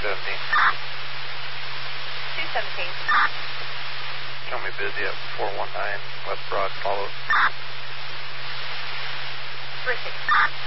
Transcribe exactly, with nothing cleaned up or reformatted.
seventeen. two seventeen. Show me busy at four one nine West Broad, follow. three six.